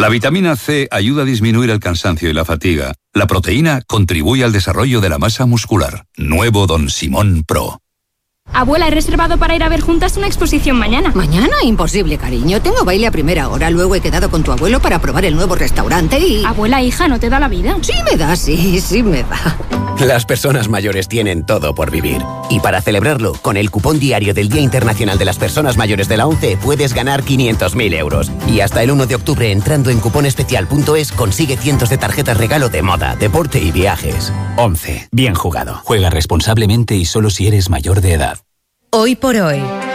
La vitamina C ayuda a disminuir el cansancio y la fatiga. La proteína contribuye al desarrollo de la masa muscular. Nuevo Don Simón Pro. Abuela, he reservado para ir a ver juntas una exposición mañana. ¿Mañana? Imposible, cariño. Tengo baile a primera hora, luego he quedado con tu abuelo para probar el nuevo restaurante y... Abuela, hija, ¿no te da la vida? Sí me da, sí me da. Las personas mayores tienen todo por vivir. Y para celebrarlo, con el cupón diario del Día Internacional de las Personas Mayores de la ONCE puedes ganar 500.000 euros. Y hasta el 1 de octubre, entrando en cuponespecial.es, consigue cientos de tarjetas regalo de moda, deporte y viajes. ONCE. Bien jugado. Juega responsablemente y solo si eres mayor de edad. Hoy por hoy,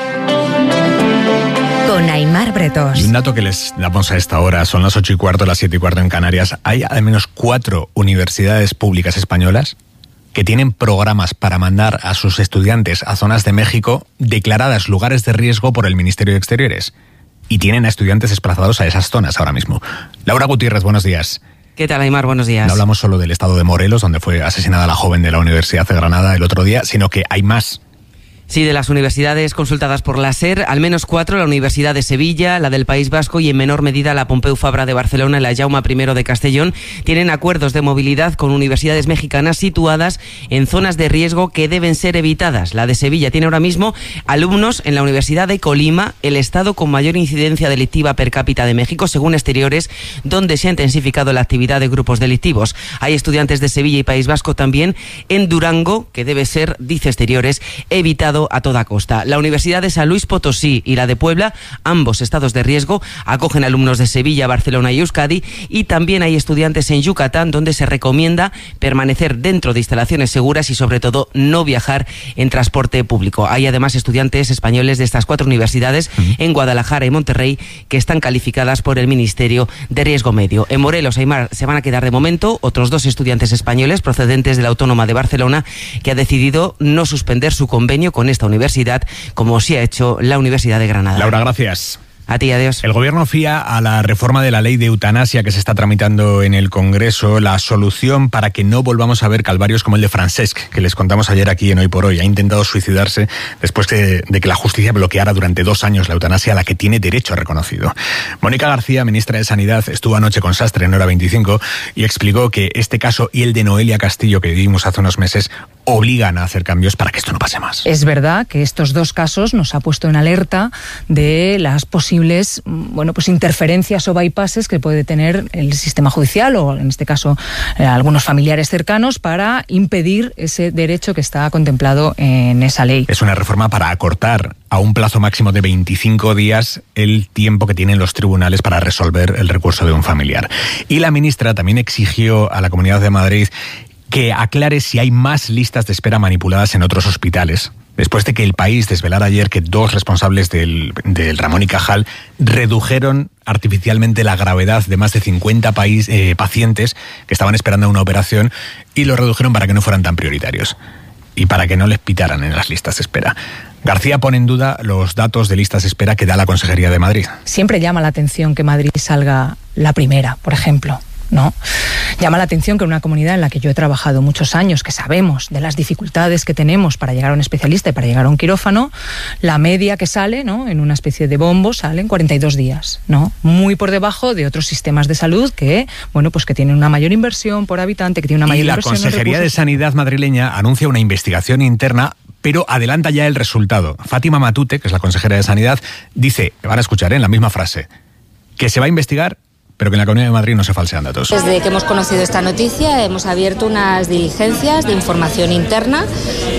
con Aimar Bretos. Y un dato que les damos a esta hora, son las 8:15, las 7:15 en Canarias. Hay al menos 4 universidades públicas españolas que tienen programas para mandar a sus estudiantes a zonas de México declaradas lugares de riesgo por el Ministerio de Exteriores. Y tienen a estudiantes desplazados a esas zonas ahora mismo. Laura Gutiérrez, buenos días. ¿Qué tal, Aimar? Buenos días. No hablamos solo del estado de Morelos, donde fue asesinada la joven de la Universidad de Granada el otro día, sino que hay más. Sí, de las universidades consultadas por la SER, al menos 4, la Universidad de Sevilla, la del País Vasco y en menor medida la Pompeu Fabra de Barcelona y la Jaume I de Castellón, tienen acuerdos de movilidad con universidades mexicanas situadas en zonas de riesgo que deben ser evitadas. La de Sevilla tiene ahora mismo alumnos en la Universidad de Colima, el estado con mayor incidencia delictiva per cápita de México, según Exteriores, donde se ha intensificado la actividad de grupos delictivos. Hay estudiantes de Sevilla y País Vasco también en Durango, que debe ser, dice Exteriores, evitado a toda costa. La Universidad de San Luis Potosí y la de Puebla, ambos estados de riesgo, acogen alumnos de Sevilla, Barcelona y Euskadi, y también hay estudiantes en Yucatán, donde se recomienda permanecer dentro de instalaciones seguras y sobre todo no viajar en transporte público. Hay además estudiantes españoles de estas 4 universidades en Guadalajara y Monterrey que están calificadas por el Ministerio de Riesgo Medio. En Morelos, Aimar, se van a quedar de momento otros 2 estudiantes españoles procedentes de la Autónoma de Barcelona, que ha decidido no suspender su convenio con esta universidad, como sí ha hecho la Universidad de Granada. Laura, gracias. A ti, adiós. El gobierno fía a la reforma de la ley de eutanasia que se está tramitando en el Congreso la solución para que no volvamos a ver calvarios como el de Francesc, que les contamos ayer aquí en Hoy por Hoy. Ha intentado suicidarse después de que la justicia bloqueara durante 2 años la eutanasia a la que tiene derecho reconocido. Mónica García, ministra de Sanidad, estuvo anoche con Sastre en Hora 25 y explicó que este caso y el de Noelia Castillo que vivimos hace unos meses obligan a hacer cambios para que esto no pase más. Es verdad que estos 2 casos nos ha puesto en alerta de las posibles interferencias o bypasses que puede tener el sistema judicial o en este caso algunos familiares cercanos para impedir ese derecho que está contemplado en esa ley. Es una reforma para acortar a un plazo máximo de 25 días el tiempo que tienen los tribunales para resolver el recurso de un familiar. Y la ministra también exigió a la Comunidad de Madrid que aclare si hay más listas de espera manipuladas en otros hospitales, después de que El País desvelara ayer que 2 responsables del Ramón y Cajal redujeron artificialmente la gravedad de más de 50 pacientes que estaban esperando una operación y lo redujeron para que no fueran tan prioritarios y para que no les pitaran en las listas de espera. García pone en duda los datos de listas de espera que da la Consejería de Madrid. Siempre llama la atención que Madrid salga la primera, por ejemplo, ¿no? Llama la atención que en una comunidad en la que yo he trabajado muchos años, que sabemos de las dificultades que tenemos para llegar a un especialista y para llegar a un quirófano, la media que sale, ¿no?, en una especie de bombo salen 42 días, ¿no? Muy por debajo de otros sistemas de salud que, que tienen una mayor inversión por habitante, que tienen una mayor inversión. Y la Consejería de Sanidad madrileña anuncia una investigación interna, pero adelanta ya el resultado. Fátima Matute, que es la consejera de Sanidad, dice, van a escuchar en la misma frase, que se va a investigar, pero que en la Comunidad de Madrid no se falsean datos. Desde que hemos conocido esta noticia hemos abierto unas diligencias de información interna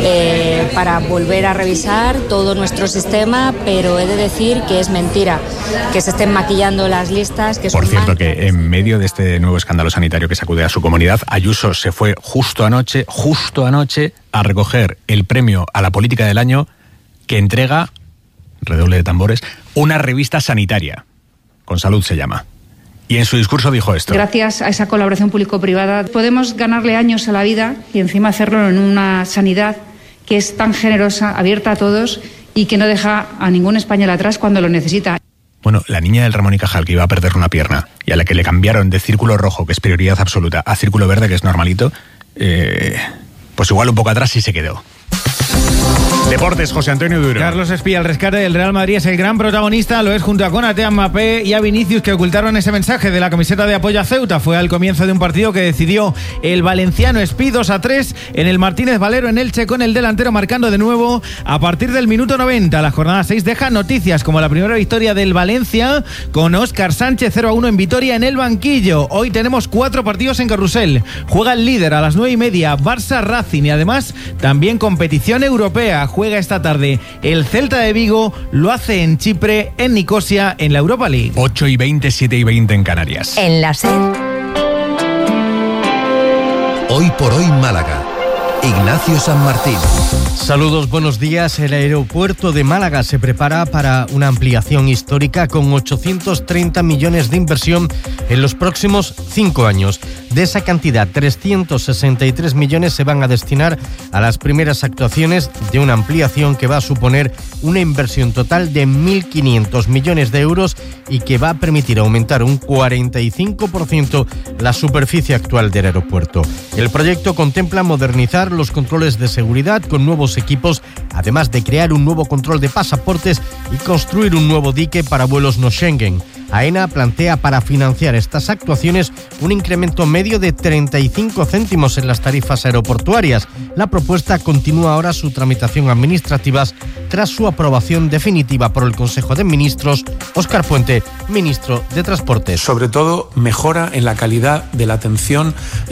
para volver a revisar todo nuestro sistema, pero he de decir que es mentira que se estén maquillando las listas. Por cierto, que en medio de este nuevo escándalo sanitario que sacude a su comunidad, Ayuso se fue justo anoche, a recoger el premio a la política del año que entrega, redoble de tambores, una revista sanitaria. Con Salud se llama. Y en su discurso dijo esto. Gracias a esa colaboración público-privada podemos ganarle años a la vida y encima hacerlo en una sanidad que es tan generosa, abierta a todos y que no deja a ningún español atrás cuando lo necesita. Bueno, la niña del Ramón y Cajal que iba a perder una pierna y a la que le cambiaron de círculo rojo, que es prioridad absoluta, a círculo verde, que es normalito, pues igual un poco atrás sí se quedó. Deportes, José Antonio Duro. Carlos Espía, el rescate del Real Madrid es el gran protagonista, lo es junto a Konaté, a Mbappé y a Vinicius, que ocultaron ese mensaje de la camiseta de apoyo a Ceuta. Fue al comienzo de un partido que decidió el valenciano Espí 2-3 en el Martínez Valero en Elche, con el delantero marcando de nuevo a partir del minuto 90. La jornada 6 deja noticias como la primera victoria del Valencia con Óscar Sánchez 0-1 en Vitoria en el banquillo. Hoy tenemos 4 partidos en carrusel. Juega el líder a las 9:30, Barça Racing, y además también competición europea. Juega esta tarde el Celta de Vigo, lo hace en Chipre, en Nicosia, en la Europa League. 8:20, 7:20 en Canarias. En la SER. Hoy por hoy Málaga. Ignacio San Martín. Saludos, buenos días. El aeropuerto de Málaga se prepara para una ampliación histórica con 830 millones de inversión en los próximos 5 años. De esa cantidad, 363 millones se van a destinar a las primeras actuaciones de una ampliación que va a suponer una inversión total de 1.500 millones de euros y que va a permitir aumentar un 45% la superficie actual del aeropuerto. El proyecto contempla modernizar los controles de seguridad con nuevos equipos, además de crear un nuevo control de pasaportes y construir un nuevo dique para vuelos no Schengen. AENA plantea para financiar estas actuaciones un incremento medio de 35 céntimos en las tarifas aeroportuarias. La propuesta continúa ahora su tramitación administrativa tras su aprobación definitiva por el Consejo de Ministros. Óscar Puente, ministro de Transportes. Sobre todo, mejora en la calidad de la atención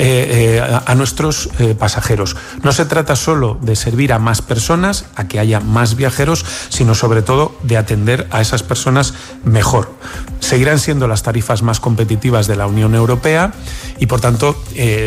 a nuestros pasajeros. No se trata solo de servir a más personas, a que haya más viajeros, sino sobre todo de atender a esas personas mejor. Seguirán siendo las tarifas más competitivas de la Unión Europea y, por tanto,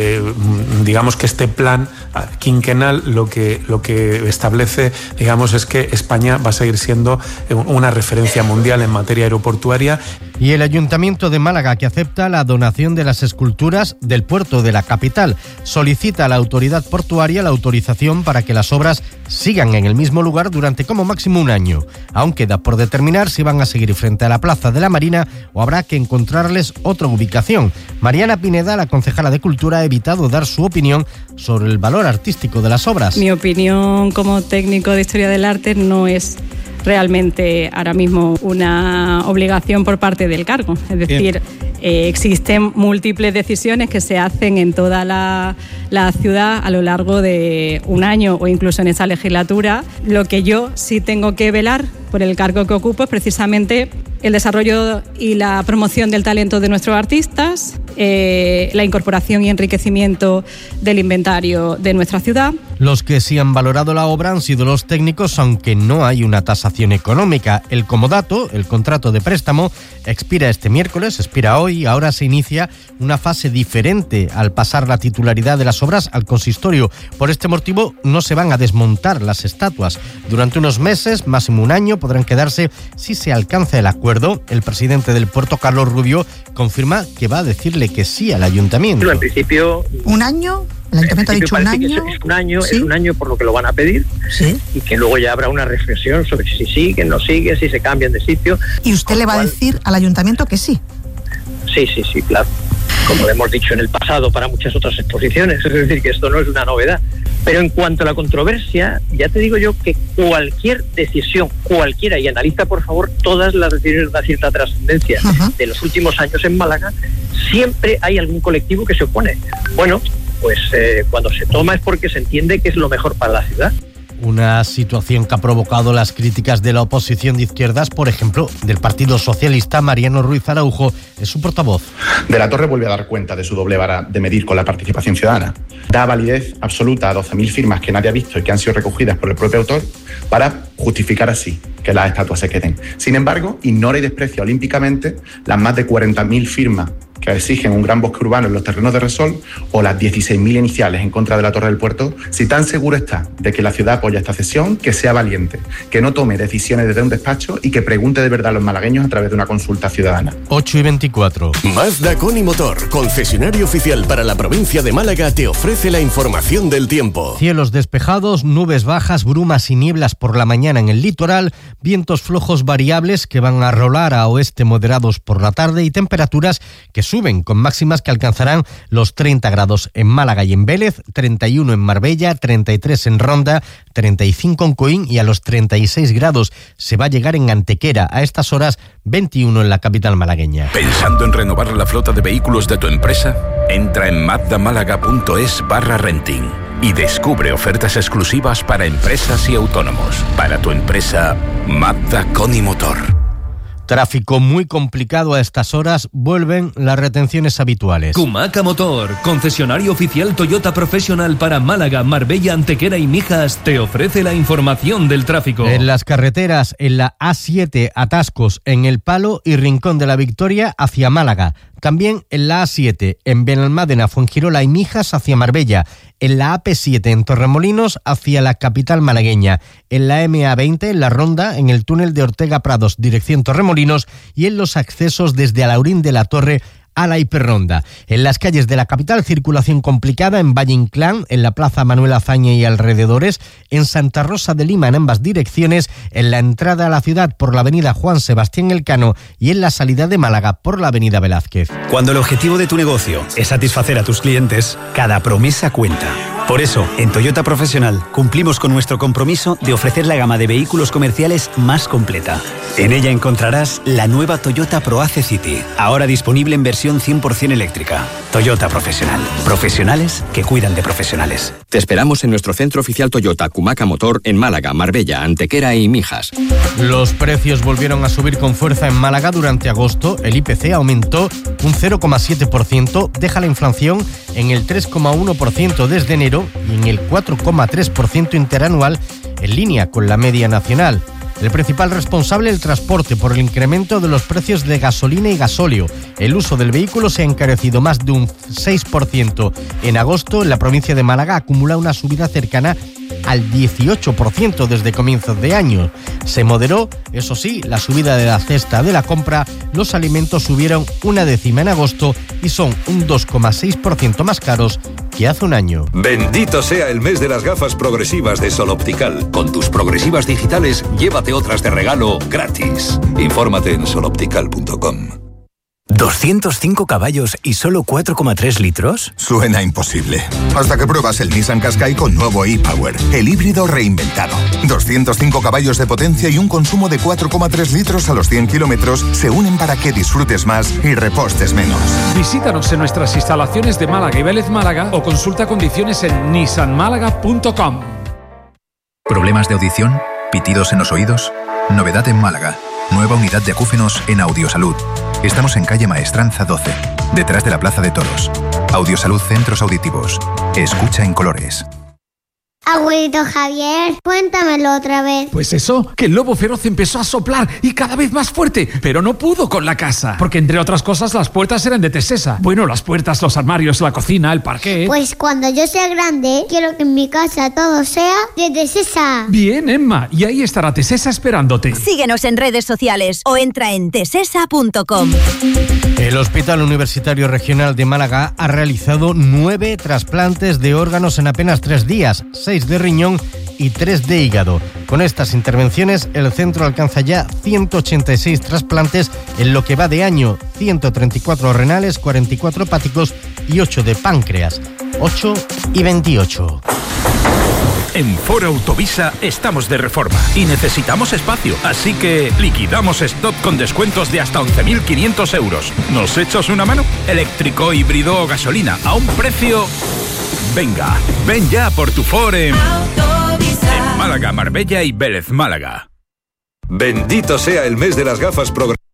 digamos que este plan quinquenal lo que establece, digamos, es que España va a seguir siendo una referencia mundial en materia aeroportuaria. Y el Ayuntamiento de Málaga, que acepta la donación de las esculturas del puerto de la capital, solicita a la autoridad portuaria la autorización para que las obras sigan en el mismo lugar durante como máximo un año. Aún queda por determinar si van a seguir frente a la Plaza de la Marina o habrá que encontrarles otra ubicación. Mariana Pineda, la concejala de Cultura, ha evitado dar su opinión sobre el valor artístico de las obras. Mi opinión como técnico de Historia del Arte no es realmente ahora mismo una obligación por parte del cargo. Es decir, existen múltiples decisiones que se hacen en toda la ciudad a lo largo de un año o incluso en esa legislatura. Lo que yo sí tengo que velar por el cargo que ocupo es precisamente el desarrollo y la promoción del talento de nuestros artistas, la incorporación y enriquecimiento del inventario de nuestra ciudad. Los que sí han valorado la obra han sido los técnicos, aunque no hay una tasación económica. El comodato, el contrato de préstamo, expira este miércoles, expira hoy, y ahora se inicia una fase diferente al pasar la titularidad de las obras al consistorio. Por este motivo no se van a desmontar las estatuas. Durante unos meses, máximo un año, podrán quedarse si se alcanza el acuerdo. El presidente del puerto, Carlos Rubio, confirma que va a decirle que sí al ayuntamiento. Pero en principio... ¿Un año? ¿El ayuntamiento ha dicho un año? Es un año, ¿sí? Es un año por lo que lo van a pedir, ¿sí? Y que luego ya habrá una reflexión sobre si sigue, no sigue, si se cambian de sitio. ¿Y usted le va a decir al ayuntamiento que sí? Sí, claro. Como lo hemos dicho en el pasado para muchas otras exposiciones, es decir, que esto no es una novedad. Pero en cuanto a la controversia, ya te digo yo que cualquier decisión, cualquiera, y analiza por favor todas las decisiones de una cierta trascendencia de los últimos años en Málaga, siempre hay algún colectivo que se opone. Bueno, pues cuando se toma es porque se entiende que es lo mejor para la ciudad. Una situación que ha provocado las críticas de la oposición de izquierdas, por ejemplo, del Partido Socialista. Mariano Ruiz Araujo es su portavoz. De la Torre vuelve a dar cuenta de su doble vara de medir con la participación ciudadana. Da validez absoluta a 12.000 firmas que nadie ha visto y que han sido recogidas por el propio autor para justificar así que las estatuas se queden. Sin embargo, ignora y desprecia olímpicamente las más de 40.000 firmas que exigen un gran bosque urbano en los terrenos de Resol o las 16.000 iniciales en contra de la Torre del Puerto. Si tan seguro está de que la ciudad apoya esta cesión, que sea valiente, que no tome decisiones desde un despacho y que pregunte de verdad a los malagueños a través de una consulta ciudadana. 8:24. Mazda Coni Motor, concesionario oficial para la provincia de Málaga, te ofrece la información del tiempo. Cielos despejados, nubes bajas, brumas y nieblas por la mañana en el litoral, vientos flojos variables que van a rolar a oeste moderados por la tarde y temperaturas que suben suben, con máximas que alcanzarán los 30 grados en Málaga y en Vélez, 31 en Marbella, 33 en Ronda, 35 en Coín y a los 36 grados se va a llegar en Antequera. A estas horas, 21 en la capital malagueña. ¿Pensando en renovar la flota de vehículos de tu empresa? Entra en mazdamálaga.es/renting y descubre ofertas exclusivas para empresas y autónomos. Para tu empresa, Mazda Conimotor. Tráfico muy complicado a estas horas, vuelven las retenciones habituales. Kumaca Motor, concesionario oficial Toyota Professional para Málaga, Marbella, Antequera y Mijas, te ofrece la información del tráfico. En las carreteras, en la A7, atascos en El Palo y Rincón de la Victoria hacia Málaga. También en la A7, en Benalmádena, Fuengirola y Mijas hacia Marbella. En la AP7, en Torremolinos, hacia la capital malagueña. En la MA20, en la Ronda, en el túnel de Ortega Prados, dirección Torremolinos. Y en los accesos desde Alaurín de la Torre a la Hiperronda. En las calles de la capital, circulación complicada en Valle Inclán, en la Plaza Manuel Azaña y alrededores, en Santa Rosa de Lima en ambas direcciones, en la entrada a la ciudad por la avenida Juan Sebastián Elcano y en la salida de Málaga por la avenida Velázquez. Cuando el objetivo de tu negocio es satisfacer a tus clientes, cada promesa cuenta. Por eso, en Toyota Professional cumplimos con nuestro compromiso de ofrecer la gama de vehículos comerciales más completa. En ella encontrarás la nueva Toyota ProAce City, ahora disponible en versión 100% eléctrica. Toyota Professional. Profesionales que cuidan de profesionales. Te esperamos en nuestro centro oficial Toyota Kumaca Motor en Málaga, Marbella, Antequera y Mijas. Los precios volvieron a subir con fuerza en Málaga durante agosto. El IPC aumentó un 0,7%, deja la inflación en el 3,1% desde enero y en el 4,3% interanual, en línea con la media nacional. El principal responsable, el transporte, por el incremento de los precios de gasolina y gasóleo. El uso del vehículo se ha encarecido más de un 6%. En agosto, en la provincia de Málaga, acumula una subida cercana al 18% desde comienzos de año. Se moderó, eso sí, la subida de la cesta de la compra. Los alimentos subieron 0,1 en agosto y son un 2,6% más caros que hace un año. Bendito sea el mes de las gafas progresivas de Sol Optical. Con tus progresivas digitales, llévate otras de regalo gratis. Infórmate en soloptical.com. ¿205 caballos y solo 4,3 litros? Suena imposible. Hasta que pruebas el Nissan Qashqai con nuevo e-Power, el híbrido reinventado. 205 caballos de potencia y un consumo de 4,3 litros a los 100 kilómetros se unen para que disfrutes más y repostes menos. Visítanos en nuestras instalaciones de Málaga y Vélez Málaga o consulta condiciones en nissanmálaga.com. ¿Problemas de audición? ¿Pitidos en los oídos? Novedad en Málaga. Nueva unidad de acúfenos en Audiosalud. Estamos en calle Maestranza 12, detrás de la Plaza de Toros. Audiosalud Centros Auditivos. Escucha en colores. Abuelito Javier, cuéntamelo otra vez. Pues eso, que el lobo feroz empezó a soplar y cada vez más fuerte, pero no pudo con la casa. Porque entre otras cosas las puertas eran de Tesesa. Bueno, las puertas, los armarios, la cocina, el parquet. Pues cuando yo sea grande, quiero que en mi casa todo sea de Tesesa. Bien, Emma, y ahí estará Tesesa esperándote. Síguenos en redes sociales o entra en tesesa.com. El Hospital Universitario Regional de Málaga ha realizado 9 trasplantes de órganos en apenas 3 días, 6 de riñón y 3 de hígado. Con estas intervenciones, el centro alcanza ya 186 trasplantes en lo que va de año, 134 renales, 44 hepáticos y 8 de páncreas, 8 y 28. En Ford Autovisa estamos de reforma y necesitamos espacio, así que liquidamos stock con descuentos de hasta 11.500 euros. ¿Nos echas una mano? Eléctrico, híbrido o gasolina, a un precio... Venga, ven ya por tu Ford en Málaga, Marbella y Vélez Málaga. Bendito sea el mes de las gafas progresivas.